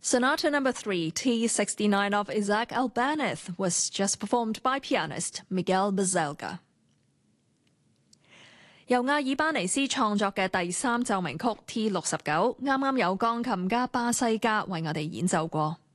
Sonata No. 3, T69 of Isaac Albéniz was just performed by pianist Miguel Baselga。由阿爾巴尼斯創作嘅第3奏鳴曲 T69，啱啱有鋼琴家巴西加為我哋演奏過。